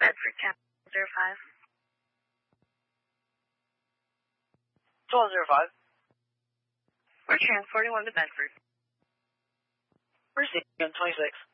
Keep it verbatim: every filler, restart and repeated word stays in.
Bedford, Cap zero five. twelve zero five. We're transporting one to Bedford. We're seeing twenty-six.